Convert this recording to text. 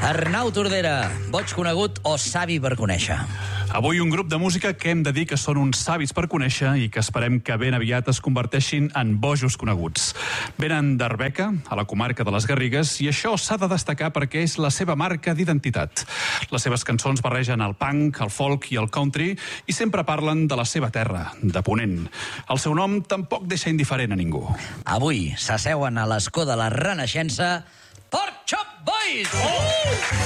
Arnau Tordera, boig conegut o savi per conèixer? Avui un grup de música que hem de dir que són uns savis per conèixer i que esperem que ben aviat es converteixin en bojos coneguts. Venen d'Arbeca, a la comarca de les Garrigues, i això s'ha de destacar perquè és la seva marca d'identitat. Les seves cançons barregen el punk, el folk i el country i sempre parlen de la seva terra, de Ponent. El seu nom tampoc deixa indiferent a ningú. Avui s'asseuen a l'escó de la Renaixença Pork Chop Boys!